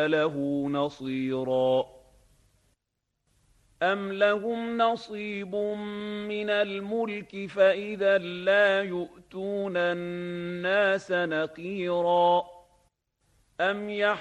له نصيرا أم لهم نصيب من الملك فإذا لا يؤتون الناس نقيرا أم